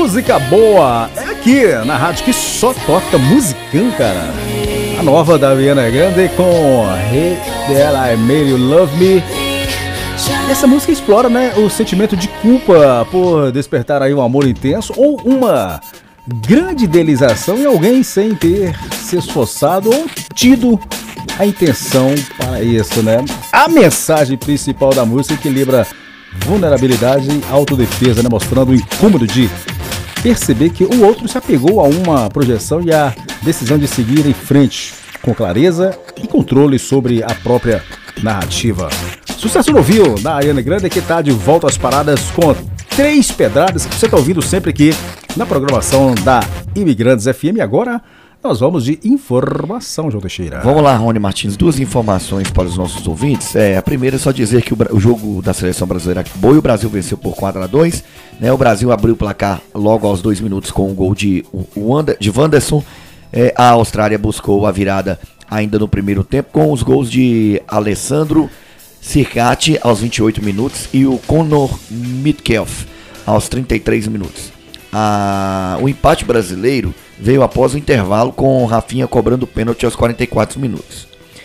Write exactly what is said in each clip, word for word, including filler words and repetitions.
música boa é aqui na rádio que só toca musicão, cara. A nova da Ariana Grande com Hey There I Made You Love Me. Essa música explora, né, o sentimento de culpa por despertar aí um amor intenso ou uma grande idealização em alguém sem ter se esforçado ou tido a intenção para isso, né? A mensagem principal da música equilibra vulnerabilidade e autodefesa, né? Mostrando o incômodo de perceber que o outro se apegou a uma projeção e a decisão de seguir em frente com clareza e controle sobre a própria narrativa. Sucesso no Viu da Ariana Grande, que está de volta às paradas com três pedradas que você está ouvindo sempre aqui na programação da Imigrantes F M. E agora nós vamos de informação, João Teixeira. Vamos lá, Rony Martins, duas informações para os nossos ouvintes. É, a primeira é só dizer que o, o jogo da seleção brasileira acabou e o Brasil venceu por quatro a dois. Né? O Brasil abriu o placar logo aos dois minutos com o gol de, o, o de Wanderson. É, a Austrália buscou a virada ainda no primeiro tempo com os gols de Alessandro Circati aos vinte e oito minutos e o Conor Mitkelf aos trinta e três minutos. A, o empate brasileiro veio após o intervalo com o Rafinha cobrando pênalti aos quarenta e quatro minutos.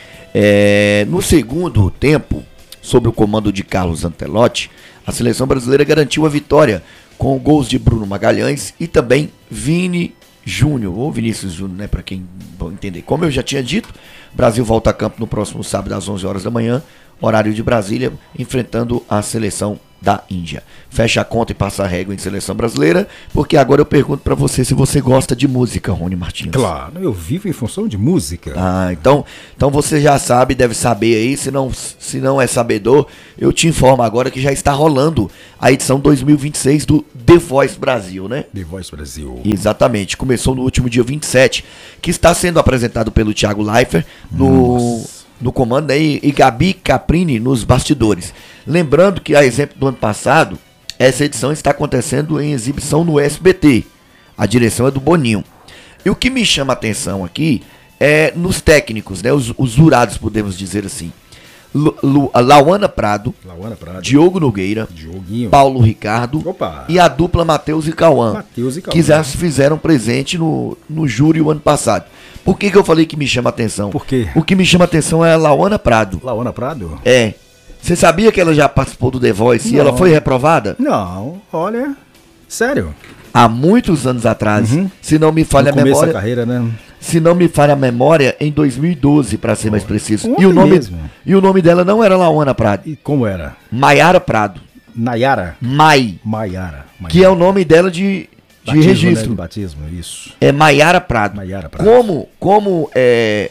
É, no segundo tempo, sob o comando de Carlos Ancelotti, a seleção brasileira garantiu a vitória com gols de Bruno Magalhães e também Vini Júnior, ou Vinícius Júnior, né, para quem vai entender. Como eu já tinha dito, o Brasil volta a campo no próximo sábado às onze horas da manhã, horário de Brasília, enfrentando a seleção da Índia. Fecha a conta e passa a régua em seleção brasileira, porque agora eu pergunto pra você se você gosta de música, Rony Martins. Claro, eu vivo em função de música. Ah, então, então você já sabe, deve saber aí, se não, se não é sabedor, eu te informo agora que já está rolando a edição dois mil e vinte e seis do The Voice Brasil, né? The Voice Brasil. Exatamente, começou no último dia vinte e sete, que está sendo apresentado pelo Thiago Leifert no... Nossa. no comando, né, e Gabi Caprini nos bastidores. Lembrando que, a exemplo do ano passado, essa edição está acontecendo em exibição no S B T. A direção é do Boninho. E o que me chama a atenção aqui é nos técnicos, né, os, os jurados, podemos dizer assim. Lu, Lu, Lauana Prado, Lauana Prado, Diogo Nogueira, Dioguinho, Paulo Ricardo. Opa. E a dupla Matheus e Cauã, Matheus e Cauã, que já se fizeram presente no, no júri o ano passado. Por que que eu falei que me chama a atenção? Por quê? O que me chama a atenção é a Lauana Prado. Lauana Prado? É. Você sabia que ela já participou do The Voice Não. e ela foi reprovada? Não, olha, sério. Há muitos anos atrás, Uhum. se não me falha a No começo memória, da carreira, né? se não me falha a memória, em dois mil e doze, para ser mais preciso. Ontem E o nome mesmo. e o nome dela não era Lauana Prado, E como era? Maiara Prado. Nayara? Mai, Maiara. que é o nome dela de, de batismo, registro. Né? Batismo, isso. É Maiara Prado. Maiara Prado. Como, como é,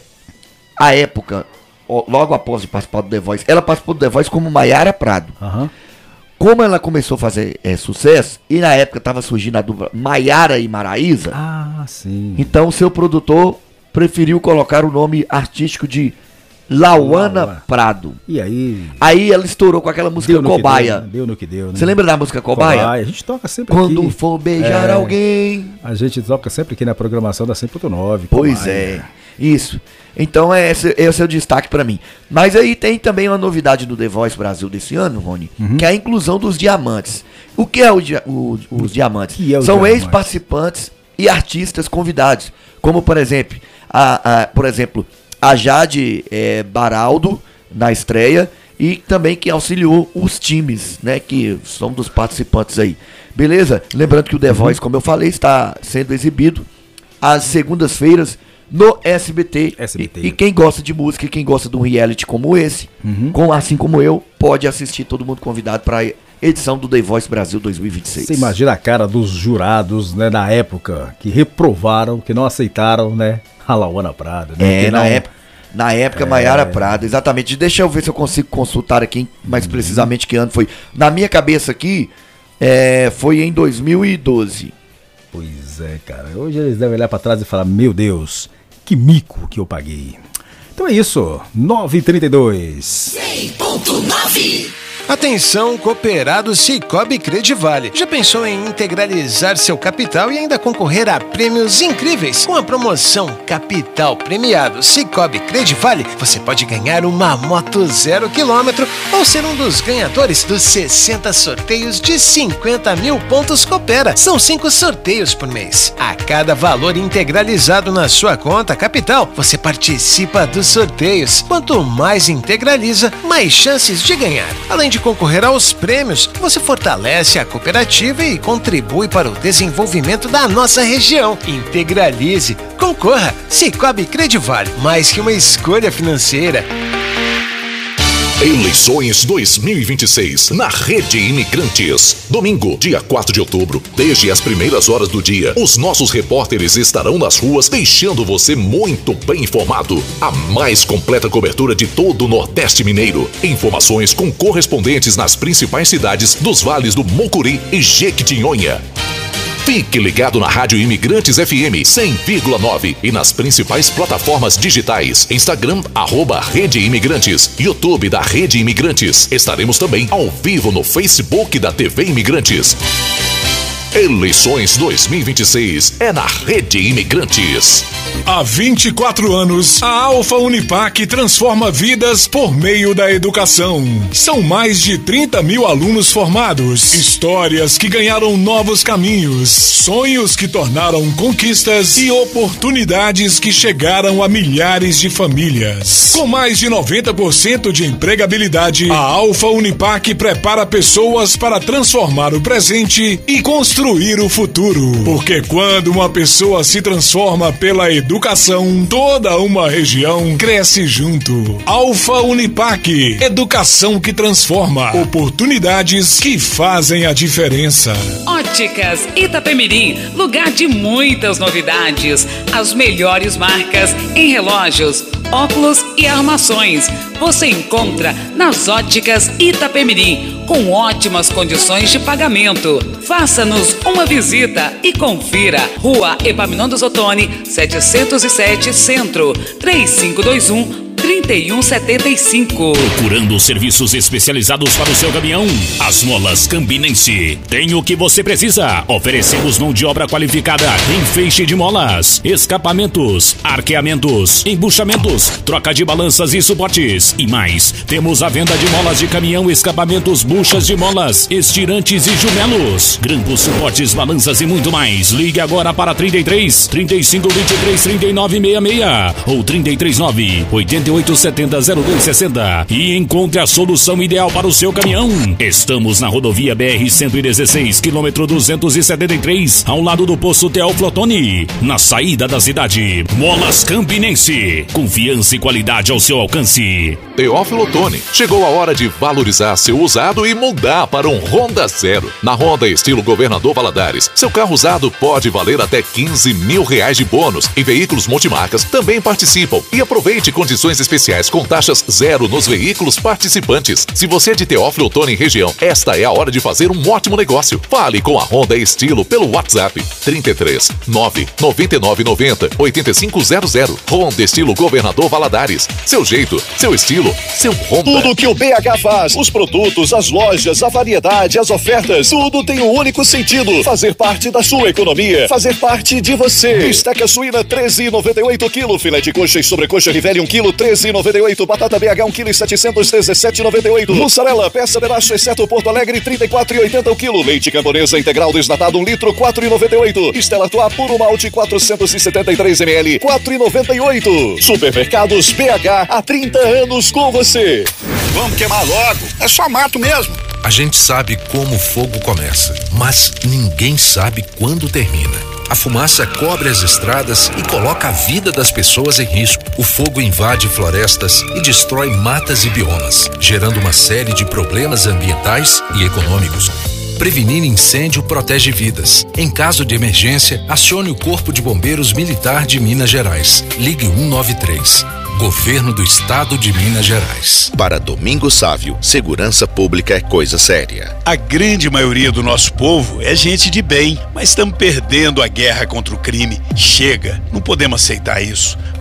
a época, ó, logo após de participar do The Voice, ela participou do The Voice como Maiara Prado. Aham. Como ela começou a fazer é, sucesso, e na época estava surgindo a dupla Maiara e Maraísa, Ah, sim. então o seu produtor preferiu colocar o nome artístico de Lauana Lauana. Prado. E aí? Aí ela estourou com aquela música Deu no que Cobaia. deu, né? Deu no que deu, né? Você lembra da música Cobaia? A gente toca sempre Quando aqui. for beijar É. alguém. A gente toca sempre aqui na programação da cem ponto nove. Pois Cobaia. é, isso. Então é esse, esse é o destaque pra mim. Mas aí tem também uma novidade do The Voice Brasil desse ano, Rony, Uhum. que é a inclusão dos diamantes. O que é o, dia- o- os diamantes? que é o São diamante? ex-participantes e artistas convidados, como por exemplo, a, a- por exemplo, a Jade eh, Baraldo na estreia e também que auxiliou os times, né, que são dos participantes aí. Beleza? Lembrando que o The Voice, como eu falei, está sendo exibido às segundas-feiras no S B T. S B T. E, e quem gosta de música e quem gosta de um reality como esse, Uhum. com, assim como eu, pode assistir, todo mundo convidado para a edição do The Voice Brasil dois mil e vinte e seis. Você imagina a cara dos jurados, né, na época, que reprovaram, que não aceitaram, né, a Lauana Prado. Né, É, que na não- época, na época É. Maiara Prado, exatamente. Deixa eu ver se eu consigo consultar aqui mais precisamente que ano foi. Na minha cabeça aqui, é, foi em dois mil e doze. Pois é, cara. Hoje eles devem olhar pra trás e falar, meu Deus, que mico que eu paguei. Então é isso, nove e trinta e dois. cem ponto nove Atenção, cooperado Cicobi Credivale. Já pensou em integralizar seu capital e ainda concorrer a prêmios incríveis? Com a promoção Capital Premiado Cicobi Credivale, você pode ganhar uma moto zero quilômetro ou ser um dos ganhadores dos sessenta sorteios de cinquenta mil pontos Coopera. São cinco sorteios por mês. A cada valor integralizado na sua conta Capital, você participa dos sorteios. Quanto mais integraliza, mais chances de ganhar. Além de concorrer aos prêmios, você fortalece a cooperativa e contribui para o desenvolvimento da nossa região. Integralize, concorra, Cicobi Credivale, mais que uma escolha financeira. Eleições dois mil e vinte e seis na Rede Imigrantes. Domingo, dia quatro de outubro, desde as primeiras horas do dia, os nossos repórteres estarão nas ruas deixando você muito bem informado. A mais completa cobertura de todo o Nordeste Mineiro. Informações com correspondentes nas principais cidades dos vales do Mucuri e Jequitinhonha. Fique ligado na Rádio Imigrantes F M cem vírgula nove e nas principais plataformas digitais. Instagram, arroba Rede Imigrantes, YouTube da Rede Imigrantes. Estaremos também ao vivo no Facebook da T V Imigrantes. Eleições dois mil e vinte e seis é na Rede Imigrantes. Há vinte e quatro anos, a Alfa Unipac transforma vidas por meio da educação. São mais de trinta mil alunos formados, histórias que ganharam novos caminhos, sonhos que tornaram conquistas e oportunidades que chegaram a milhares de famílias. Com mais de noventa por cento de empregabilidade, a Alfa Unipac prepara pessoas para transformar o presente e construir Construir o futuro. Porque quando uma pessoa se transforma pela educação, toda uma região cresce junto. Alfa Unipac. Educação que transforma. Oportunidades que fazem a diferença. Óticas Itapemirim. Lugar de muitas novidades. As melhores marcas em relógios, óculos e armações. Você encontra nas Óticas Itapemirim. Com ótimas condições de pagamento. Faça-nos uma visita e confira. Rua Epaminondas Ottoni, setecentos e sete, Centro, três cinco dois um, três um sete cinco. Procurando serviços especializados para o seu caminhão? As Molas Campinense tem o que você precisa. Oferecemos mão de obra qualificada em feixe de molas, escapamentos, arqueamentos, embuchamentos, troca de balanças e suportes e mais. Temos a venda de molas de caminhão, escapamentos, buchas de molas, estirantes e jumelos, grampos, suportes, balanças e muito mais. Ligue agora para trinta e três, trinta e cinco, vinte e três, trinta e nove, sessenta e seis ou trinta e três, nove, oitenta e oito, setenta, zero dois sessenta e encontre a solução ideal para o seu caminhão. Estamos na rodovia B R cento e dezesseis, quilômetro duzentos e setenta e três, ao lado do posto Teófilo Ottoni, na saída da cidade. Molas Campinense, confiança e qualidade ao seu alcance. Teófilo Ottoni, chegou a hora de valorizar seu usado e mudar para um Honda Zero. Na Honda estilo Governador Valadares, seu carro usado pode valer até quinze mil reais de bônus e veículos multimarcas também participam. E aproveite condições especiais com taxas zero nos veículos participantes. Se você é de Teófilo Ottoni região, esta é a hora de fazer um ótimo negócio. Fale com a Honda Estilo pelo WhatsApp trinta e três, nove, noventa e nove, noventa, oitenta e cinco zero zero. Honda Estilo Governador Valadares. Seu jeito, seu estilo, seu Honda. Tudo que o B H faz, os produtos, as lojas, a variedade, as ofertas, tudo tem um único sentido: fazer parte da sua economia, fazer parte de você. Esteca suína treze e noventa e oito quilo, filé de coxa e sobrecoxa Rivelli um quilo, treze e noventa e oito, batata B H um quilo e setecentos, dezessete e noventa e oito, mussarela, peça pedaço exceto Porto Alegre, trinta e quatro e oitenta o quilo, leite camponesa integral desnatado um litro, quatro e noventa e oito, Stella Artois puro malte quatrocentos e setenta e três mililitros, quatro e noventa e oito. Supermercados B H, há trinta anos com você. Vamos queimar logo, é só mato mesmo. A gente sabe como o fogo começa, mas ninguém sabe quando termina. A fumaça cobre as estradas e coloca a vida das pessoas em risco. O fogo invade florestas e destrói matas e biomas, gerando uma série de problemas ambientais e econômicos. Prevenir incêndio protege vidas. Em caso de emergência, acione o Corpo de Bombeiros Militar de Minas Gerais. Ligue um nove três. Governo do Estado de Minas Gerais. Para Domingos Sávio, segurança pública é coisa séria. A grande maioria do nosso povo é gente de bem, mas estamos perdendo a guerra contra o crime. Chega, não podemos aceitar isso.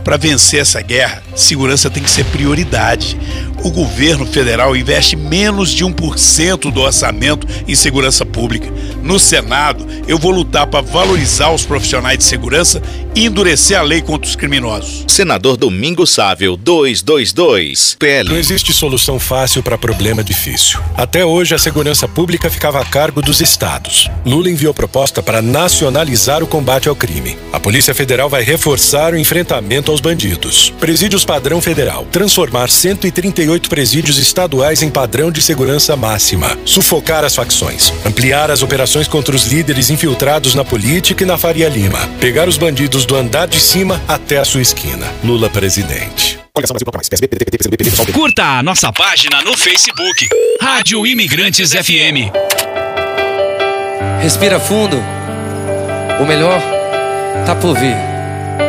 Para vencer essa guerra, segurança tem que ser prioridade. O governo federal investe menos de um por cento do orçamento em segurança pública. No Senado, eu vou lutar para valorizar os profissionais de segurança e endurecer a lei contra os criminosos. Senador Domingos Sávio, duzentos e vinte e dois, P L. Não existe solução fácil para problema difícil. Até hoje, a segurança pública ficava a cargo dos estados. Lula enviou proposta para nacionalizar o combate ao crime. A Polícia Federal vai reforçar o enfrentamento aos bandidos. Presídios padrão federal. Transformar cento e trinta e oito presídios estaduais em padrão de segurança máxima. Sufocar as facções. Ampliar as operações contra os líderes infiltrados na política e na Faria Lima. Pegar os bandidos do andar de cima até a sua esquina. Lula presidente. Curta a nossa página no Facebook. Rádio Imigrantes F M. Respira fundo. O melhor tá por vir.